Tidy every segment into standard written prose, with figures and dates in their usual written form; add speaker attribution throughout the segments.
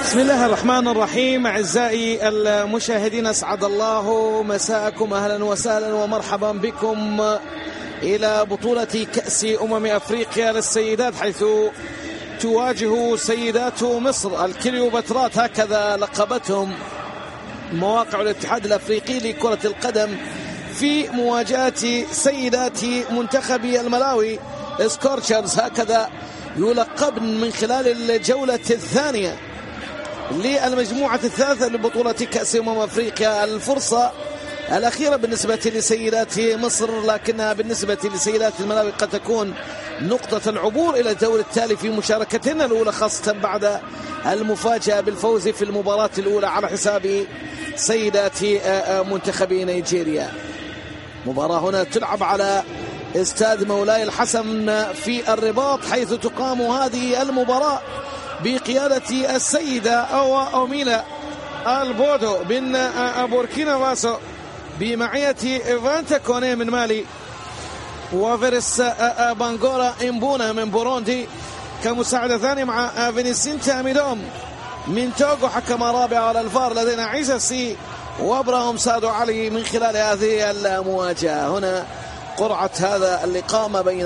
Speaker 1: بسم الله الرحمن الرحيم. أعزائي المشاهدين، أسعد الله مساءكم، أهلا وسهلا ومرحبا بكم إلى بطولة كأس أفريقيا للسيدات، حيث تواجه سيدات مصر الكليوباترات، هكذا لقبتهم مواقع الاتحاد الأفريقي لكرة القدم، في مواجهة سيدات منتخب الملاوي سكورشرز، هكذا يلقبن من خلال الجولة الثانية للمجموعة الثالثة لبطولة كأس أفريقيا. الفرصة الأخيرة بالنسبة لسيدات مصر، لكنها بالنسبة لسيدات الملاوي قد تكون نقطة العبور إلى الدور التالي في مشاركتنا الأولى، خاصة بعد المفاجأة بالفوز في المباراة الأولى على حساب سيدات منتخب نيجيريا. مباراة هنا تلعب على استاد مولاي الحسن في الرباط، حيث تقام هذه المباراة بقيادة السيدة أوميلا البودو من بوركينا فاسو، بمعية إيفانتا كوني من مالي، وفيرس بانغورا إمبونا من بوروندي كمساعدة ثانية، مع فينيسينتا ميدوم من توغو حكم رابع على الفار. لدينا عيسى سي وابراهام سادو علي من خلال هذه المواجهة. هنا قرعة هذا اللقاء ما بين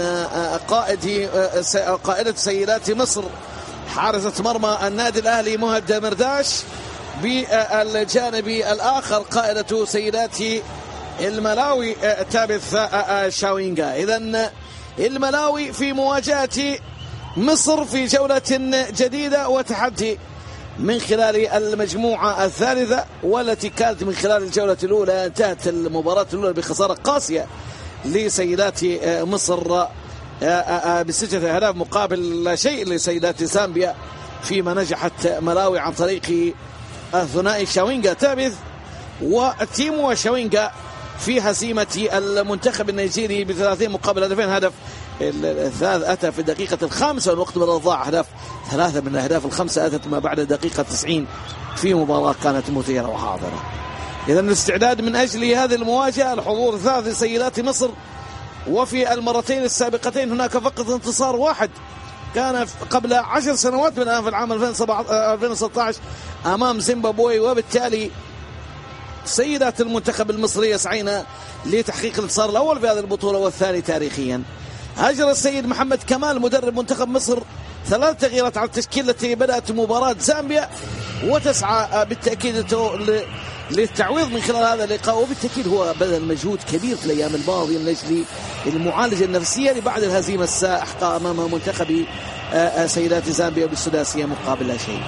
Speaker 1: قائدة سيدات مصر حارسة مرمى النادي الأهلي مهد مرداش، بالجانب الآخر قائدة سيدات الملاوي تابث شاوينغا. إذن الملاوي في مواجهة مصر في جولة جديدة وتحدي من خلال المجموعة الثالثة، والتي كانت من خلال الجولة الأولى انتهت المباراة الأولى بخسارة قاسية لسيدات مصر ب6 أهداف مقابل لا شيء لسيدات زامبيا، فيما نجحت ملاوي عن طريق الثنائي شاوينغا تابث وتيمو شاوينغا في هزيمة المنتخب النيجيري ب30 مقابل هدفين. هدف الثالث أتى في الدقيقة الخامسة والوقت بدل ضاع. أهداف 3 من الأهداف الخمسة أتت ما بعد الدقيقة 90 في مباراة كانت مثيرة وحاضرة. إذا الاستعداد من أجل هذه المواجهة، الحضور الثالث لسيدات مصر، وفي المرتين السابقتين هناك فقط انتصار واحد كان قبل 10 سنوات من الآن في العام 2016 أمام زيمبابوي، وبالتالي سيدات المنتخب المصري يسعين لتحقيق الانتصار الأول في هذه البطولة والثاني تاريخيا. أجرى السيد محمد كمال مدرب منتخب مصر 3 تغييرات على التشكيلة التي بدأت مباراة زامبيا، وتسعى بالتأكيد للتعويض من خلال هذا اللقاء، وبالتأكيد هو بذل مجهود كبير في الأيام الماضية من أجل المعالجة النفسية لبعد الهزيمة الساحقة أمام منتخب سيدات زامبيا بالسداسية مقابل لا شيء.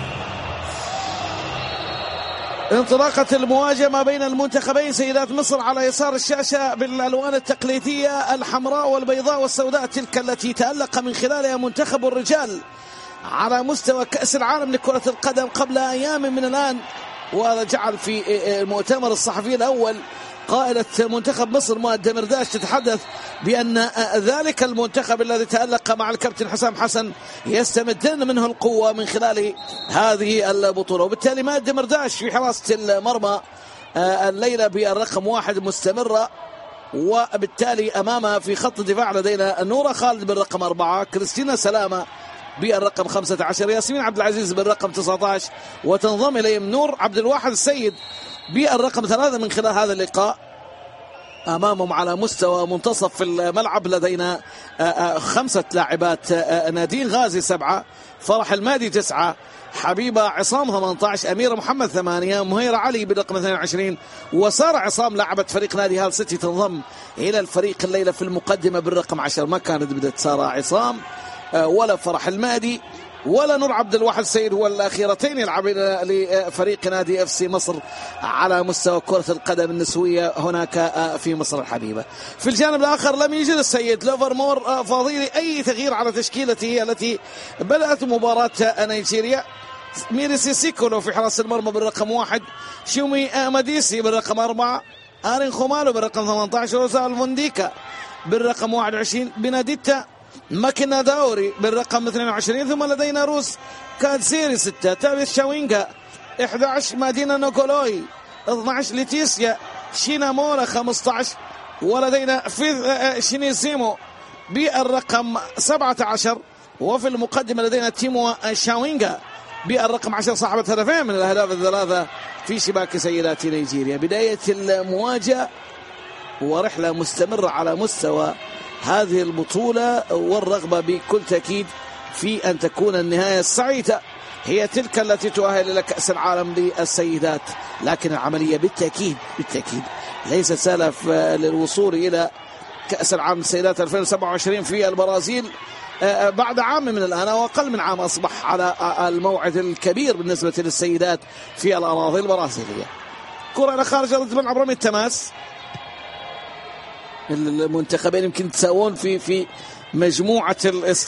Speaker 1: انطلاقة المواجهة ما بين المنتخبين، سيدات مصر على يسار الشاشة بالألوان التقليدية الحمراء والبيضاء والسوداء، تلك التي تألق من خلالها منتخب الرجال على مستوى كأس العالم لكرة القدم قبل أيام من الآن. وهذا جعل في المؤتمر الصحفي الأول قائدة منتخب مصر مهد مرداش تتحدث بأن ذلك المنتخب الذي تألق مع الكابتن حسام حسن يستمدن منه القوة من خلال هذه البطولة، وبالتالي مهد مرداش في حراسة المرمى الليلة بالرقم 1 مستمرة، وبالتالي أمامها في خط الدفاع لدينا نورة خالد بالرقم 4، كريستينا سلامة بالرقم 15، ياسمين عبد العزيز بالرقم 19، وتنضم إليهم نور عبد الواحد السيد بالرقم 3. من خلال هذا اللقاء أمامهم على مستوى منتصف في الملعب لدينا 5 لاعبات، نادين غازي 7، فرح المادي 9، حبيبة عصام 18، أميرة محمد 8، مهيرة علي بالرقم 22، وسارة عصام لاعبة فريق نادي هال سيتي تنضم إلى الفريق الليلة في المقدمة بالرقم 10. ما كانت بدأت سارة عصام ولا فرح المادي ولا نور عبد الواحد السيد، هو الأخيرتين يلعبين لفريق نادي اف سي مصر على مستوى كرة القدم النسوية هناك في مصر الحبيبة. في الجانب الآخر لم يجد السيد لوفرمور فاضيلي أي تغيير على تشكيلته التي بدأت مباراة نيجيريا. ميريسي سيكولو في حراسة المرمى بالرقم 1، شومي مديسي بالرقم 4، آرين خومالو بالرقم 18، روزال فونديكا بالرقم 21، بناديتا ماكينا داوري بالرقم 22، ثم لدينا روس كادسيري 6، تابث شاوينغا 11، مادينا نوكولوي 12، ليتيسيا شينامورا 15، ولدينا فيث شينيزيمو بالرقم 17، وفي المقدمة لدينا تيمو شاوينغا بالرقم 10 صاحبة هدفين من الأهداف الثلاثة في شباك سيدات نيجيريا. بداية المواجهة ورحلة مستمرة على مستوى هذه البطولة، والرغبة بكل تأكيد في أن تكون النهاية السعيدة هي تلك التي تؤهل إلى كأس العالم للسيدات. لكن العملية بالتأكيد ليست سهلة للوصول إلى كأس العالم للسيدات 2027 في البرازيل بعد عام من الآن أو أقل من عام. أصبح على الموعد الكبير بالنسبة للسيدات في الأراضي البرازيلية. كرة إلى خارج أرض الملعب، رمي التماس. المنتخبين يمكن تساوون في مجموعة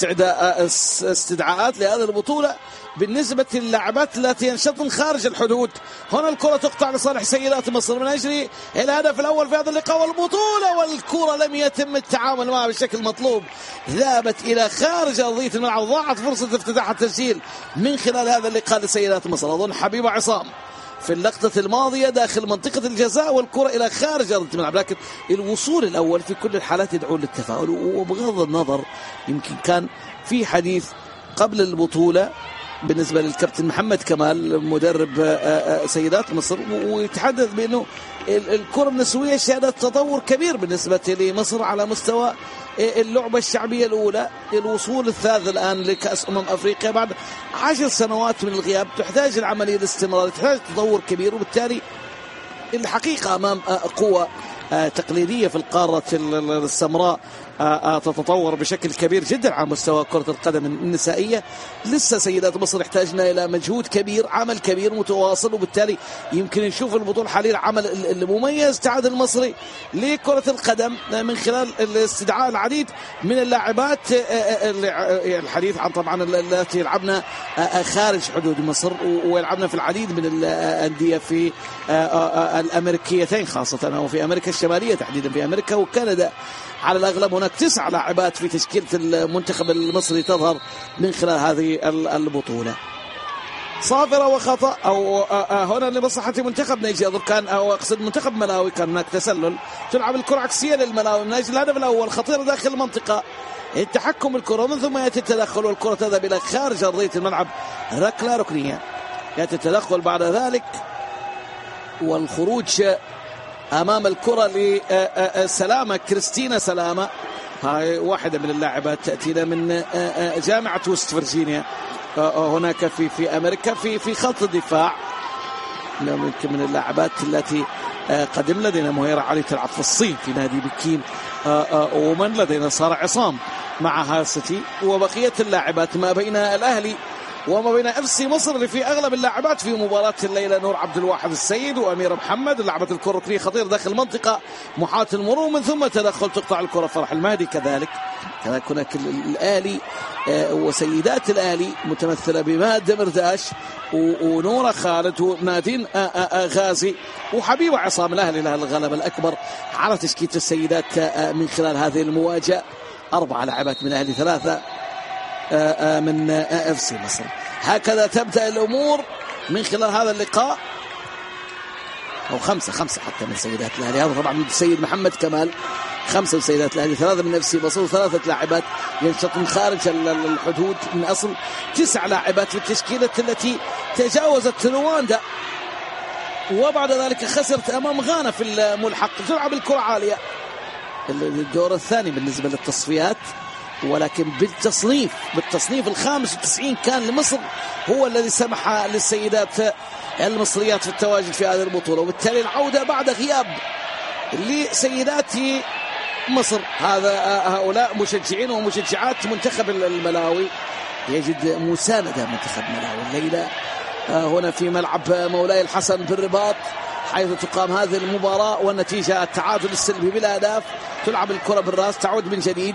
Speaker 1: الاستدعاءات لهذه البطولة بالنسبة للاعبات التي ينشطن خارج الحدود. هنا الكرة تقطع لصالح سيدات مصر من أجل الهدف الأول في هذا اللقاء والبطولة، والكرة لم يتم التعامل معها بالشكل المطلوب، ذهبت إلى خارج أرضية الملعب. ضاعت فرصة افتتاح التسجيل من خلال هذا اللقاء لسيدات مصر. أظن حبيبة عصام في اللقطة الماضية داخل منطقة الجزاء والكرة إلى خارج أرضية الملعب، لكن الوصول الأول في كل الحالات يدعو للتفاؤل. وبغض النظر يمكن كان في حديث قبل البطولة بالنسبة للكابتن محمد كمال مدرب سيدات مصر، ويتحدث بأنه الكرة النسوية شهدت تطور كبير بالنسبة لمصر على مستوى اللعبة الشعبية الأولى. الوصول الثالث الآن لكأس أفريقيا بعد 10 سنوات من الغياب تحتاج العملية الاستمرار، تحتاج تطور كبير، وبالتالي الحقيقة أمام قوة تقليدية في القارة السمراء تتطور بشكل كبير جدا على مستوى كرة القدم النسائية. لسه سيدات مصر يحتاجنا إلى مجهود كبير، عمل كبير متواصل، وبالتالي يمكن نشوف البطولة حاليا العمل المميز تعاد المصري لكرة القدم من خلال الاستدعاء العديد من اللاعبات. الحديث عن طبعا التي يلعبنا خارج حدود مصر ويلعبنا في العديد من الأندية في الأمريكيتين خاصة، أو في أمريكا الشمالية تحديدا، في أمريكا وكندا على الأغلب. هناك 9 لاعبات في تشكيلة المنتخب المصري تظهر من خلال هذه البطولة. صافرة وخطأ أو هنا لمصلحة منتخب نيجيريا، كان أو أقصد منتخب ملاوي، كان هناك تسلل. تلعب الكرة عكسية للملاوي من أجل الهدف الأول، خطيرة داخل المنطقة، التحكم الكرة من ثم يأتي التدخل والكرة تذهب إلى خارج أرضية الملعب، ركلة ركنية. يأتي التدخل بعد ذلك والخروج أمام الكرة لسلامة، كريستينا سلامة، هاي واحدة من اللاعبات تأتينا من جامعة وست فرجينيا هناك في أمريكا في خط الدفاع. يمكن من اللاعبات التي قدم. لدينا مهيرة علي تلعب في الصين في نادي بكين ومن لدينا سارة عصام مع هاسيتي، وبقية اللاعبات ما بين الأهلي وما بين FC مصر اللي في أغلب اللاعبات في مباراة الليلة نور عبد الواحد السيد وأميرة محمد. لعبة الكرة الركنية خطير داخل المنطقة، محاولة المرور من ثم تدخل تقطع الكرة. فرح المهدي كذلك هناك الأهلي وسيدات الأهلي متمثلة بماد دمرداش ونورة خالد ونادين غازي وحبيبة عصام. الأهلي له الغلبة الأكبر على تشكيلة السيدات من خلال هذه المواجهة. 4 لاعبات من الأهلي، 3 من FC مصر. هكذا تبدأ الأمور من خلال هذا اللقاء، أو 5 حتى من سيدات الأهلي. هذا طبعا السيد محمد كمال، 5 من سيدات الأهلي، 3 من FC مصر، و3 لاعبات ينشطن خارج الحدود. من أصل 9 لاعبات في التشكيلة التي تجاوزت رواندا وبعد ذلك خسرت أمام غانا في الملحق. تلعب الكرة عالية، الدور الثاني بالنسبة للتصفيات، ولكن بالتصنيف 95 كان لمصر هو الذي سمح للسيدات المصريات في التواجد في هذه البطولة، وبالتالي العودة بعد غياب لسيدات مصر. هؤلاء مشجعين ومشجعات منتخب الملاوي يجد مساندة منتخب ملاوي الليلة هنا في ملعب مولاي الحسن بالرباط، حيث تقام هذه المباراة، والنتيجة التعادل السلبي بلا أهداف. تلعب الكرة بالراس، تعود من جديد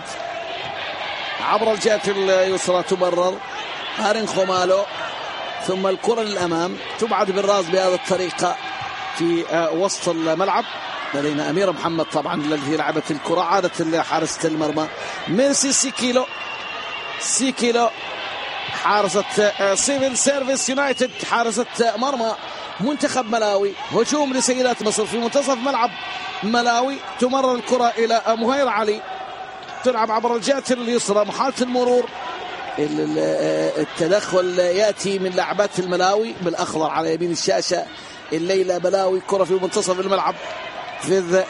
Speaker 1: عبر الجهة اليسرى، تمرر هارين خومالو، ثم الكرة للأمام، تبعد بالراس بهذه الطريقة في وسط الملعب. لدينا أميرة محمد طبعا التي لعبت الكرة، عادت لحارسة المرمى ميرسي سيكيلو حارسة سيفل سيرفيس يونايتد، حارسة مرمى منتخب ملاوي. هجوم لسيدات مصر في منتصف ملعب ملاوي، تمرر الكرة إلى مهيرة علي، تلعب عبر الجهة اليسرى، محاولة المرور التدخل يأتي من لاعبات الملاوي بالأخضر على يمين الشاشة. الليلة ملاوي كرة في منتصف الملعب. فيذ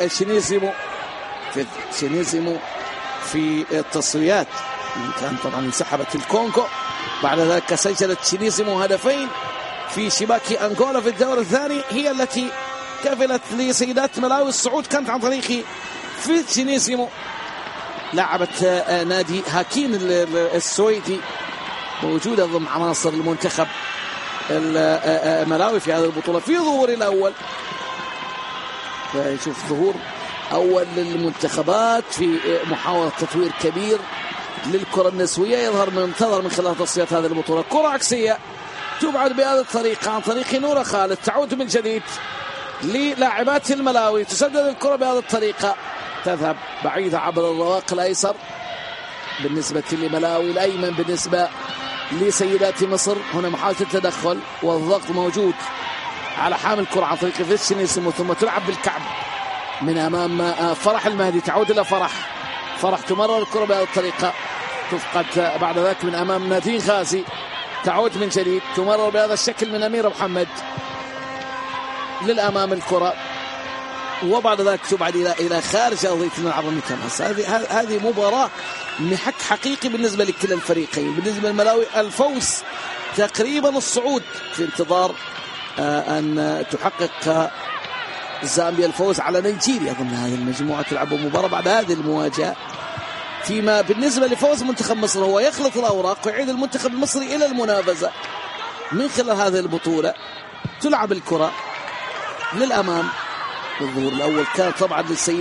Speaker 1: شينيزيمو في التصفيات كان طبعا انسحبت الكونغو، بعد ذلك سجلت شينيزيمو هدفين في شباك أنغولا في الدور الثاني، هي التي كفلت لسيدات ملاوي الصعود، كانت عن طريق فيذ شينيزيمو لاعبة نادي هاكين السويدي، موجودة ضمن عناصر المنتخب الملاوي في هذه البطولة. في ظهور الأول، نشوف ظهور أول للمنتخبات في محاولة تطوير كبير للكرة النسوية يظهر من خلال تصفيات هذه البطولة. كرة عكسية تبعد بهذه الطريقة عن طريق نورة خالد، تعود من جديد للاعبات الملاوي، تسدد الكرة بهذه الطريقة، تذهب بعيدة عبر الرواق الأيسر بالنسبة لملاوي، الأيمن بالنسبة لسيدات مصر. هنا محاولة التدخل والضغط موجود على حامل الكرة عن طريق فيذ شينيزيمو، ثم تلعب بالكعب من أمام فرح المهدي، تعود إلى فرح تمرر الكرة بهذه الطريقة، تفقد بعد ذلك من أمام نادين غازي، تعود من جديد تمرر بهذا الشكل من أميرة محمد للأمام الكرة، وبعد ذلك تبعد إلى خارج أرضية الملعب المتماس. هذه مباراة محك حقيقي بالنسبة لكلا الفريقين. بالنسبة للملاوي الفوز تقريبا الصعود، في انتظار أن تحقق زامبيا الفوز على نيجيريا ضمن هذه المجموعة، تلعب مباراة بعد هذه المواجهة. فيما بالنسبة لفوز منتخب مصر هو يخلط الأوراق ويعيد المنتخب المصري إلى المنافسة من خلال هذه البطولة. تلعب الكرة للأمام. الظهور الأول كان طبعا للسيد